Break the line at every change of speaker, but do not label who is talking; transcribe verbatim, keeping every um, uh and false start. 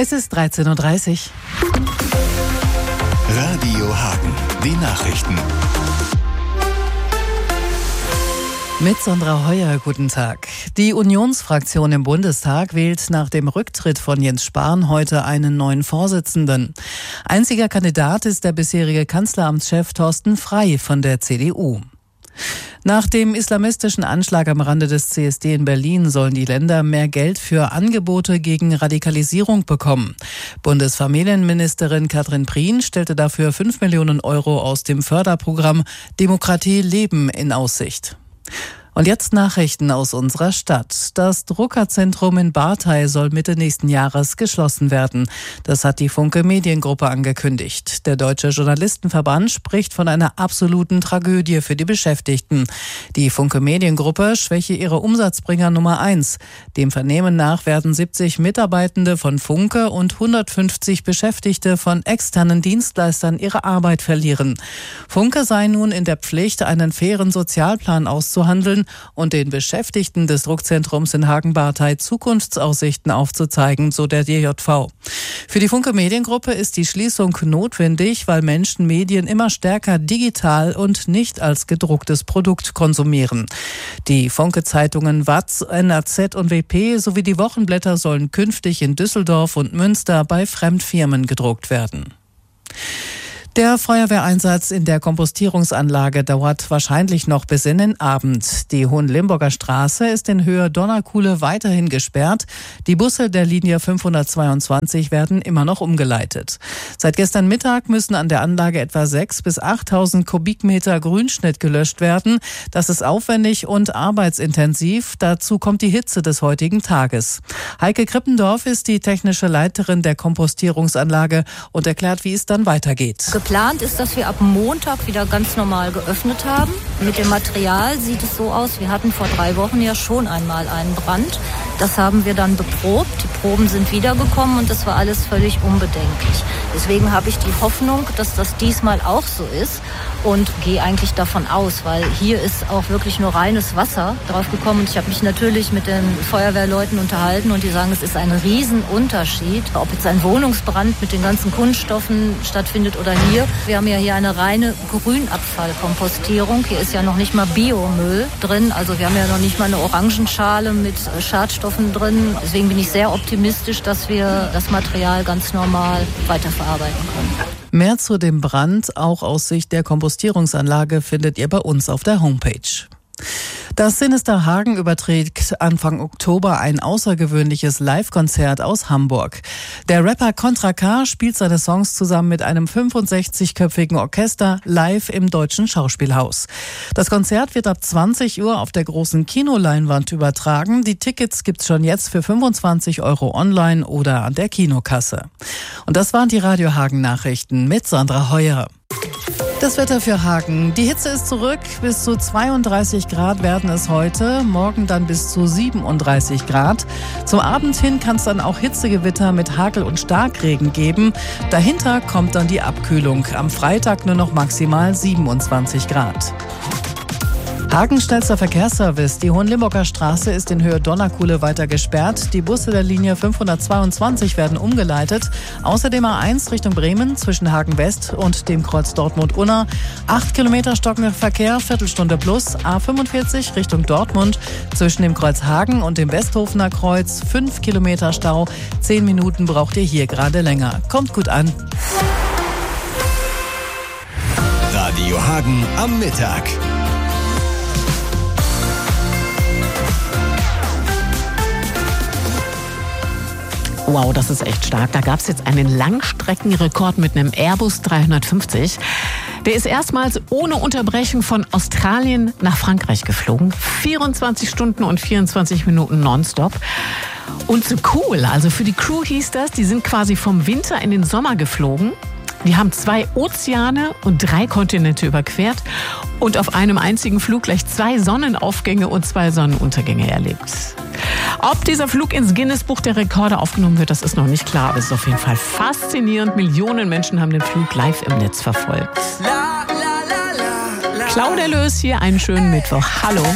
Es ist dreizehn Uhr dreißig.
Radio Hagen, die Nachrichten.
Mit Sandra Heuer, guten Tag. Die Unionsfraktion im Bundestag wählt nach dem Rücktritt von Jens Spahn heute einen neuen Vorsitzenden. Einziger Kandidat ist der bisherige Kanzleramtschef Thorsten Frey von der C D U. Nach dem islamistischen Anschlag am Rande des C S D in Berlin sollen die Länder mehr Geld für Angebote gegen Radikalisierung bekommen. Bundesfamilienministerin Katrin Prien stellte dafür fünf Millionen Euro aus dem Förderprogramm Demokratie leben in Aussicht. Und jetzt Nachrichten aus unserer Stadt. Das Druckerzentrum in Barthay soll Mitte nächsten Jahres geschlossen werden. Das hat die Funke Mediengruppe angekündigt. Der Deutsche Journalistenverband spricht von einer absoluten Tragödie für die Beschäftigten. Die Funke Mediengruppe schwäche ihre Umsatzbringer Nummer eins. Dem Vernehmen nach werden siebzig Mitarbeitende von Funke und hundertfünfzig Beschäftigte von externen Dienstleistern ihre Arbeit verlieren. Funke sei nun in der Pflicht, einen fairen Sozialplan auszuhandeln und den Beschäftigten des Druckzentrums in Hagen-Barthay Zukunftsaussichten aufzuzeigen, so der D J V. Für die Funke Mediengruppe ist die Schließung notwendig, weil Menschen Medien immer stärker digital und nicht als gedrucktes Produkt konsumieren. Die Funke-Zeitungen W A Z, N R Z und W P sowie die Wochenblätter sollen künftig in Düsseldorf und Münster bei Fremdfirmen gedruckt werden. Der Feuerwehreinsatz in der Kompostierungsanlage dauert wahrscheinlich noch bis in den Abend. Die Hohenlimburger Straße ist in Höhe Donnerkuhle weiterhin gesperrt. Die Busse der Linie fünfhundertzweiundzwanzig werden immer noch umgeleitet. Seit gestern Mittag müssen an der Anlage etwa sechstausend bis achttausend Kubikmeter Grünschnitt gelöscht werden. Das ist aufwendig und arbeitsintensiv. Dazu kommt die Hitze des heutigen Tages. Heike Krippendorf ist die technische Leiterin der Kompostierungsanlage und erklärt, wie es dann weitergeht.
Geplant ist, dass wir ab Montag wieder ganz normal geöffnet haben. Mit dem Material sieht es so aus, wir hatten vor drei Wochen ja schon einmal einen Brand. Das haben wir dann beprobt. Die Proben sind wiedergekommen und das war alles völlig unbedenklich. Deswegen habe ich die Hoffnung, dass das diesmal auch so ist und gehe eigentlich davon aus, weil hier ist auch wirklich nur reines Wasser draufgekommen. Und ich habe mich natürlich mit den Feuerwehrleuten unterhalten und die sagen, es ist ein Riesenunterschied, ob jetzt ein Wohnungsbrand mit den ganzen Kunststoffen stattfindet oder hier. Wir haben ja hier eine reine Grünabfallkompostierung. Hier ist ja noch nicht mal Biomüll drin. Also wir haben ja noch nicht mal eine Orangenschale mit Schadstoffen drin. Deswegen bin ich sehr optimistisch, dass wir das Material ganz normal weiterverarbeiten können.
Mehr zu dem Brand, auch aus Sicht der Kompostierungsanlage, findet ihr bei uns auf der Homepage. Das Sinister Hagen überträgt Anfang Oktober ein außergewöhnliches Live-Konzert aus Hamburg. Der Rapper Contra K spielt seine Songs zusammen mit einem fünfundsechzigköpfigen Orchester live im Deutschen Schauspielhaus. Das Konzert wird ab zwanzig Uhr auf der großen Kinoleinwand übertragen. Die Tickets gibt's schon jetzt für fünfundzwanzig Euro online oder an der Kinokasse. Und das waren die Radio Hagen Nachrichten mit Sandra Heuer. Das Wetter für Hagen. Die Hitze ist zurück. Bis zu zweiunddreißig Grad werden es heute. Morgen dann bis zu siebenunddreißig Grad. Zum Abend hin kann es dann auch Hitzegewitter mit Hagel und Starkregen geben. Dahinter kommt dann die Abkühlung. Am Freitag nur noch maximal siebenundzwanzig Grad. Hagen schnellster Verkehrsservice. Die Hohenlimburger Straße ist in Höhe Donnerkuhle weiter gesperrt. Die Busse der Linie fünfhundertzweiundzwanzig werden umgeleitet. Außerdem A eins Richtung Bremen zwischen Hagen West und dem Kreuz Dortmund-Unna. Acht Kilometer stockender Verkehr, Viertelstunde plus. A fünfundvierzig Richtung Dortmund zwischen dem Kreuz Hagen und dem Westhofener Kreuz. Fünf Kilometer Stau. Zehn Minuten braucht ihr hier gerade länger. Kommt gut an.
Radio Hagen am Mittag.
Wow, das ist echt stark. Da gab es jetzt einen Langstreckenrekord mit einem Airbus dreihundertfünfzig. Der ist erstmals ohne Unterbrechung von Australien nach Frankreich geflogen. vierundzwanzig Stunden und vierundzwanzig Minuten nonstop. Und so cool, also für die Crew hieß das, die sind quasi vom Winter in den Sommer geflogen. Die haben zwei Ozeane und drei Kontinente überquert und auf einem einzigen Flug gleich zwei Sonnenaufgänge und zwei Sonnenuntergänge erlebt. Ob dieser Flug ins Guinness-Buch der Rekorde aufgenommen wird, das ist noch nicht klar. Aber es ist auf jeden Fall faszinierend. Millionen Menschen haben den Flug live im Netz verfolgt. Claudia Lös hier, einen schönen Mittwoch. Hallo.